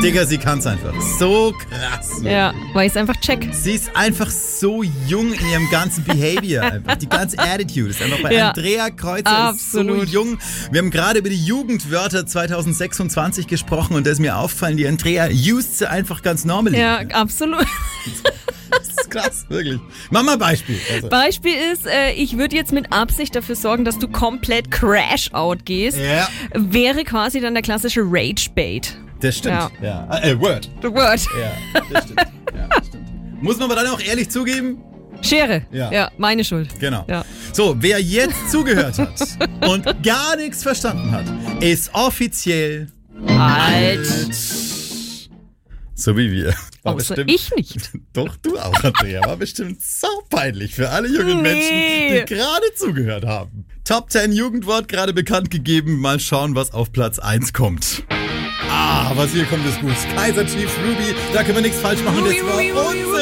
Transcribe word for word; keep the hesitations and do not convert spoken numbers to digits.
Digga, sie kann's einfach. So krass. Ja, weil ich es einfach check. Sie ist einfach so jung in ihrem ganzen Behavior. Einfach. Die ganze Attitude ist einfach bei Ja. Andrea Kreuzer ist so Absolut. jung. Wir haben gerade über die Jugendwörter zwanzig sechsundzwanzig gesprochen und da ist mir aufgefallen, die Andrea used sie einfach ganz normal. Ja, absolut. Das ist krass, wirklich. Mach mal ein Beispiel. Also. Beispiel ist, äh, ich würde jetzt mit Absicht dafür sorgen, dass du komplett Crash-Out gehst. Ja. Wäre quasi dann der klassische Rage-Bait. Das stimmt. Ja. Ja. Ah, Äh, Word. The word. Ja, das stimmt. Ja, das stimmt. Muss man aber dann auch ehrlich zugeben, Schere. Ja. Ja, meine Schuld. genau. Ja. So, wer jetzt zugehört hat und gar nichts verstanden hat, ist offiziell Alt. so wie wir. War Außer bestimmt, ich nicht. Doch, du auch, Andrea. War bestimmt saupeinlich für alle jungen Nee. Menschen, die gerade zugehört haben. Top zehn Jugendwort gerade bekannt gegeben. Mal schauen, was auf Platz eins kommt. Ah, was hier kommt, ist gut. Kaiser Chiefs Ruby, da können wir nichts falsch machen. Das Ruby, war Ruby, Ruby, Unsinn.